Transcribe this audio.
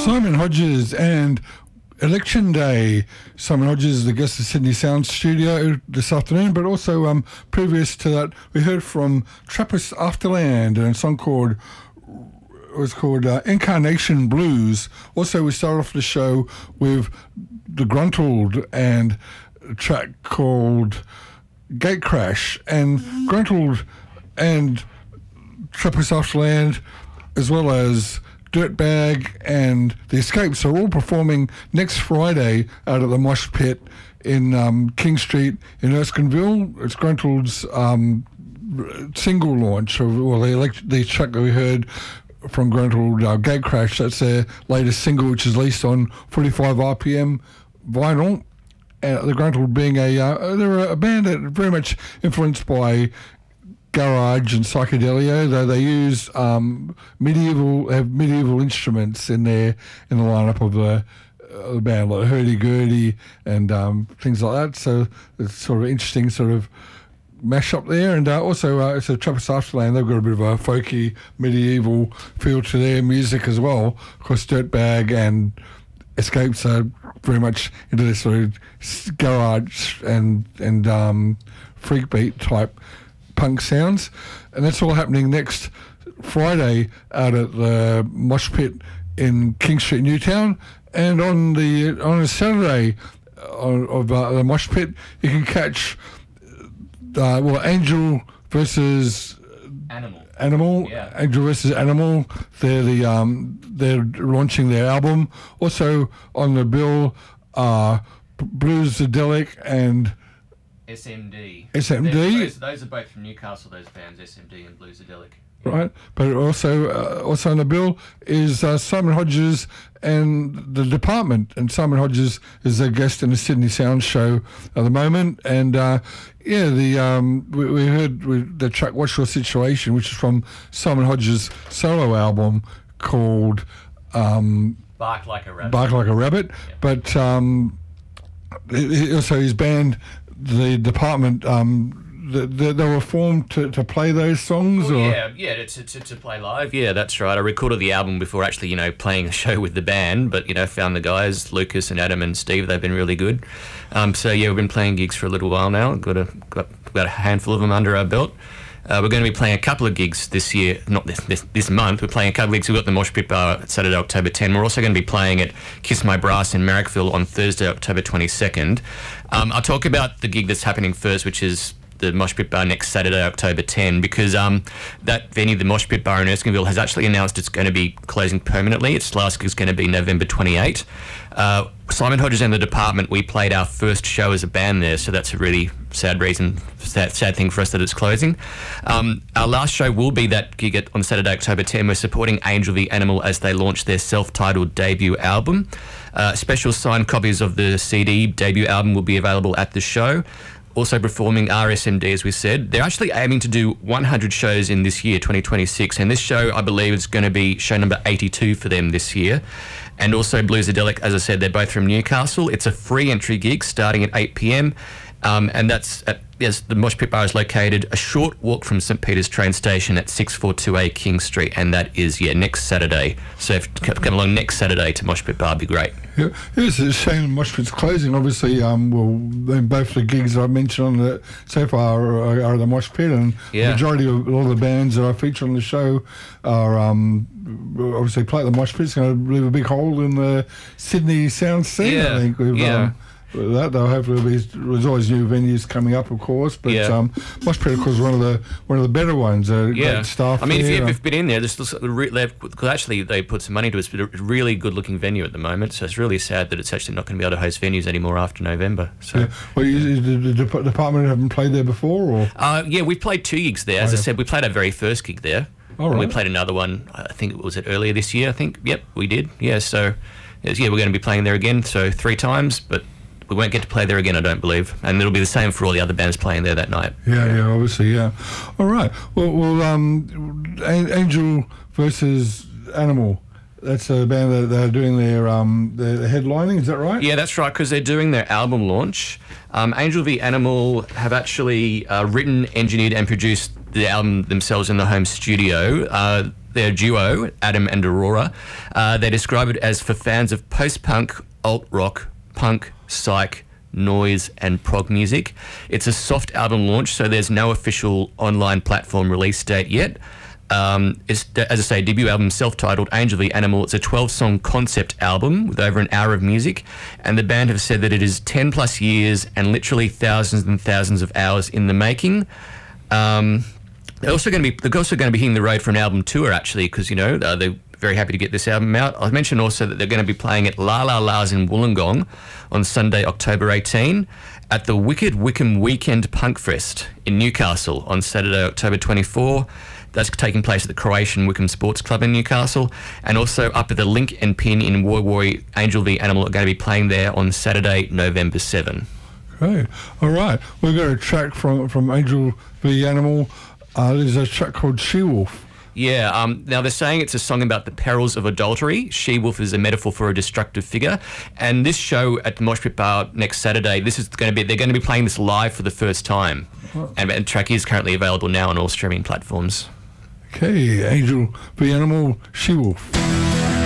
Simon Hodges and Election Day. Simon Hodges is the guest of Sydney Sound Studio this afternoon, but also previous to that, we heard from Trappist Afterland and a song called Incarnation Blues. Also, we started off the show with The Gruntled and a track called Gate Crash. And Gruntled and Trappist Afterland, as well as Dirtbag and The Escapes, are all performing next Friday out at the Mosh Pit in King Street in Erskineville. It's Gruntled's single launch, the track that we heard from Gruntled, Gate Crash. That's their latest single, which is released on 45 RPM vinyl. The Gruntled being they're a band that are very much influenced by garage and psychedelia, though they use medieval instruments in the lineup of the band, like hurdy-gurdy and things like that. So it's sort of interesting sort of mash up there. And also it's a Trappist Afterland. They've got a bit of a folky medieval feel to their music as well. Of course, Dirtbag and Escapes are very much into this sort of garage and freak beat type punk sounds, and that's all happening next Friday out at the Mosh Pit in King Street, Newtown. And on a Saturday of the Mosh Pit, you can catch Angel versus Animal. Yeah. Angel versus Animal. They're they're launching their album. Also on the bill are Bluesadelic and SMD. Those are both from Newcastle, those bands, SMD and Bluesadelic. Right, but also on the bill is Simon Hodges and The Department, and Simon Hodges is a guest in the Sydney Sound Show at the moment. And we heard the track "What's Your Situation," which is from Simon Hodges' solo album called Bark Like a Rabbit. Yeah. But also his band, The Department, they were formed to play those songs? To play live. Yeah, that's right. I recorded the album before actually, playing a show with the band, but, found the guys, Lucas and Adam and Steve. They've been really good. We've been playing gigs for a little while now. Got a handful of them under our belt. We're going to be playing a couple of gigs this year, not this month. We're playing a couple of gigs. We've got the Mosh Pit Bar Saturday, October 10. We're also going to be playing at Kiss My Brass in Marrickville on Thursday, October 22nd. I'll talk about the gig that's happening first, which is the Mosh Pit Bar next Saturday, October 10, because that venue, the Mosh Pit Bar in Erskineville, has actually announced it's going to be closing permanently. Its last gig is going to be November 28. Simon Hodges and The Department, we played our first show as a band there, so that's a really sad thing for us that it's closing. Our last show will be that gig on Saturday, October 10. We're supporting Angel v Animal as they launch their self-titled debut album. Special signed copies of the CD debut album will be available at the show. Also performing RSMD, as we said. They're actually aiming to do 100 shows in this year, 2026, and this show, I believe, is going to be show number 82 for them this year. And also Bluesadelic, as I said, they're both from Newcastle. It's a free entry gig starting at 8 p.m, and that's the Mosh Pit Bar is located a short walk from St Peter's train station at 642A King Street, and that is next Saturday. So if you come along next Saturday to Mosh Pit Bar, it'd be great. Yeah, it's a shame Mosh Pit's closing. Obviously, both the gigs I've mentioned so far are the Mosh Pit, and the majority of all the bands that I feature on the show are obviously play at the Mosh Pit. It's going to leave a big hole in the Sydney sound scene. I think that though, hopefully there's always new venues coming up, of course, but Mosh Pit, of course, is one of the better ones. Great staff. I mean, if you've been in there, actually they put some money into it. It's a really good looking venue at the moment, so it's really sad that it's actually not going to be able to host venues anymore after November. So, well, the department haven't played there before, or we've played 2 gigs there. As I said, we played our very first gig there. All right. We played another one. I think it was earlier this year. I think. Yep, we did. Yeah. So, we're going to be playing there again. So 3 times, but we won't get to play there again, I don't believe. And it'll be the same for all the other bands playing there that night. Yeah, obviously, yeah. All right. Well, Angel versus Animal. That's a band that they're doing their headlining, is that right? Yeah, that's right, because they're doing their album launch. Angel v Animal have actually written, engineered and produced the album themselves in the home studio. their duo, Adam and Aurora. They describe it as for fans of post-punk, alt-rock, punk, psych, noise and prog music. It's a soft album launch, so there's no official online platform release date yet. It's, as I say, debut album, self-titled Angel v Animal. It's a 12-song concept album with over an hour of music, and the band have said that it is 10 plus years and literally thousands and thousands of hours in the making. They're also going to be hitting the road for an album tour, actually, because they're very happy to get this album out. I mentioned also that they're going to be playing at La La La's in Wollongong on Sunday, October 18, at the Wicked Wickham Weekend Punk Fest in Newcastle on Saturday, October 24. That's taking place at the Croatian Wickham Sports Club in Newcastle, and also up at the Link and Pin in Woy Woy. Angel v Animal are going to be playing there on Saturday, November 7. Okay, all right. We've got a track from Angel v Animal. There's a track called She-Wolf. Yeah, now they're saying it's a song about the perils of adultery. She-Wolf is a metaphor for a destructive figure. And this show at the Mosh Pit Bar next Saturday, they're going to be playing this live for the first time. Oh. And the track is currently available now on all streaming platforms. Okay, Angel v Animal, She-Wolf.